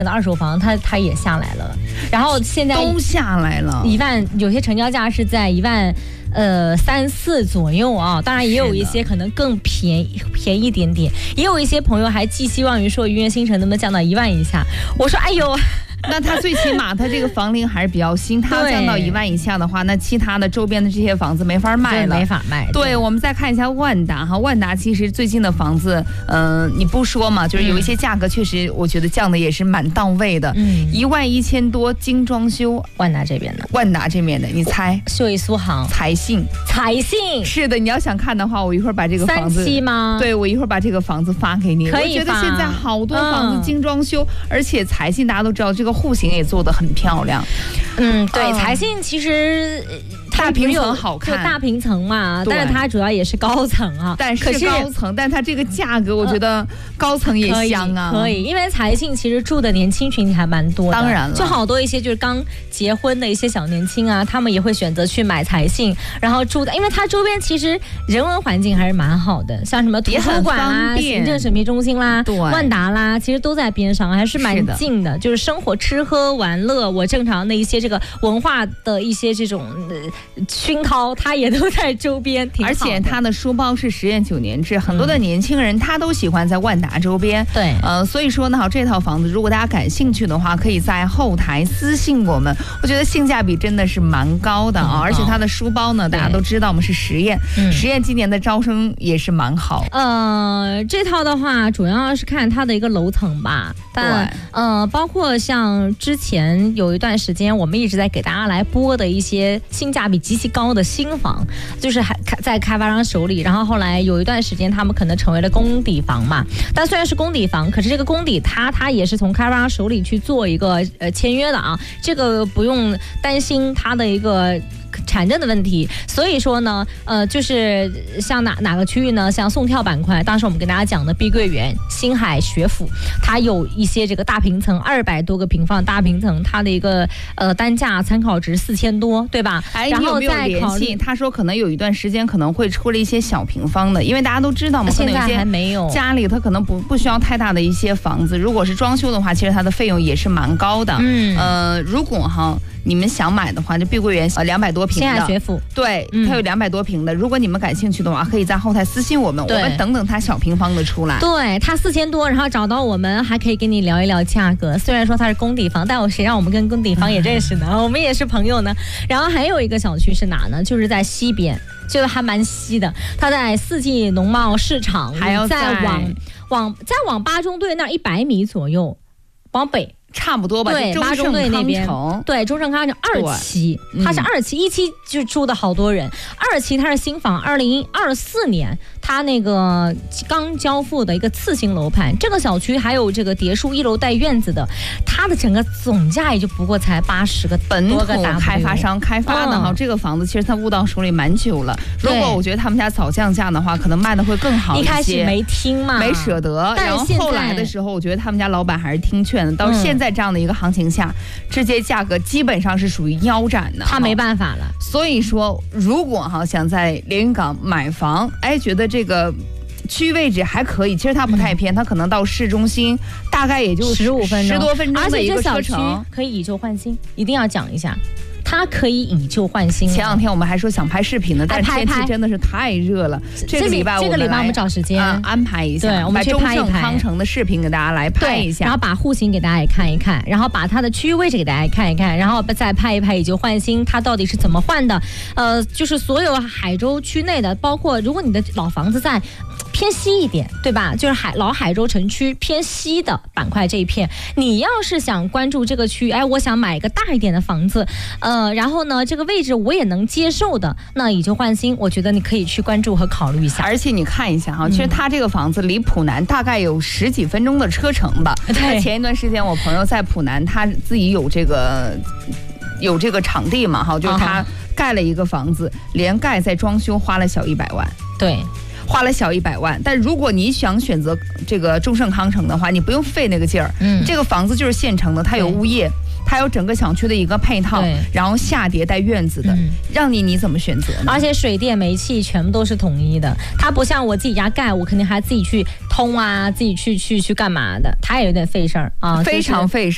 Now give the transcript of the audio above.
二手房它也下来了，然后现在都下来了 ，1万，有些成交价是在1万3、4左右啊，当然也有一些可能更便宜一点点，也有一些朋友还寄希望于说愉园新城能不能降到1万以下，我说哎呦。 那它最起码它这个房龄还是比较新，它降到1万以下的话，那其他的周边的这些房子没法卖了， 没法卖。 对，我们再看一下万达哈，万达其实最近的房子，你不说嘛，就是有一些价格确实我觉得降的也是蛮到位的，11000多精装修。 万达这边的， 万达这边的，你猜？ 秀逸苏杭、 财信是的，你要想看的话，我一会儿把这个房子 37吗？ 对，我一会儿把这个房子发给你。 可以发。 我觉得现在好多房子精装修，而且财信大家都知道这个户型也做得很漂亮。 对，财信其实大平层好看， 就大平层嘛，但是它主要也是高层啊。 但是高层，但它这个价格，我觉得高层也香啊。 可以，因为财信其实住的年轻群体还蛮多的， 当然了， 就好多一些就是刚结婚的一些小年轻啊，他们也会选择去买财信，然后住的，因为它周边其实人文环境还是蛮好的，像什么图书馆啊、行政审批中心啦、万达啦，其实都在边上，还是蛮近的。就是生活、吃喝玩乐，我正常的一些这个文化的一些这种熏陶，它也都在周边，挺好的。 而且它的书包是实验9年制，很多的年轻人他都喜欢在万达周边。 对， 所以说呢，这套房子如果大家感兴趣的话，可以在后台私信我们。我觉得性价比真的是蛮高的啊，而且它的书包呢，大家都知道我们是实验，实验今年的招生也是蛮好。 这套的话主要是看它的一个楼层吧，但包括像之前有一段时间我们一直在给大家来播的一些性价比极其高的新房，就是还在开发商手里，然后后来有一段时间他们可能成为了公底房嘛，但虽然是公底房，可是这个公底它也是从开发商手里去做一个签约的啊，这个不用担心它的一个产证的问题。所以说呢，就是像哪个区域呢？像宋跳板块，当时我们跟大家讲的碧桂园、星海、学府，它有一些这个大平层，200多个平方大平层，它的一个单价参考值4000多，对吧？然后再考虑， 他说可能有一段时间可能会出了一些小平方的，因为大家都知道嘛， 现在还没有家里他可能不需要太大的一些房子，如果是装修的话，其实它的费用也是蛮高的。如果你们想买的话，就碧桂园200多平的， 星海学府， 对，它有200多平的。如果你们感兴趣的话，可以在后台私信我们，我们等它小平方的出来。 对，它4000多，然后找到我们，还可以跟你聊一聊价格。虽然说它是公底房，但谁让我们跟公底房也认识呢？我们也是朋友呢。然后还有一个小区是哪呢？就是在西边，就还蛮西的。它在四季农贸市场， 还要再往八中队那100米左右，往北。 差不多吧， 对，八中队那边，对，中盛康城2期，它是2期，1期就住的好多人，2期它是新房，2024年它那个刚交付的一个次新楼盘，这个小区还有这个别墅1楼带院子的，它的整个总价也就不过才80个本土开发商开发的这个房子其实它悟到手里蛮久了。如果我觉得他们家早降价的话，可能卖的会更好一些。 一开始没听嘛， 没舍得，然后后来的时候，我觉得他们家老板还是听劝的，到现在这样的一个行情下，这些价格基本上是属于腰斩的， 他没办法了。 所以说，如果想在连云港买房，觉得这个区域位置还可以，其实它不太偏，它可能到市中心大概也就 15分钟，10 多分钟的一个车程， 而且这小区可以以旧换新，一定要讲一下。它可以以旧换新。 前2天我们还说想拍视频呢，但天气真的是太热了。这个礼拜我们找时间安排一下， 对，我们去拍一拍中盛康城的视频给大家来拍一下， 然后把户型给大家也看一看，然后把它的区域位置给大家看一看，然后再拍一拍以旧换新，它到底是怎么换的？就是所有海州区内的，包括如果你的老房子在偏西一点，对吧？就是老海州城区偏西的板块这一片，你要是想关注这个区域，我想买一个大一点的房子，然后呢，这个位置我也能接受的，那以旧换新，我觉得你可以去关注和考虑一下。 而且你看一下其实它这个房子离浦南大概有10几分钟的车程吧。 对， 前一段时间我朋友在浦南，他自己有这个场地嘛，就是他盖了一个房子，连盖再装修花了小100万。 对。 花了小100万，但如果你想选择这个中盛康城的话，你不用费那个劲儿。这个房子就是现成的，它有物业，它有整个小区的一个配套，然后下叠带院子的，让你怎么选择呢？ 而且水电煤气全部都是统一的，它不像我自己家盖，我肯定还自己去通啊，自己去干嘛的，它也有点费事儿啊， 非常费事。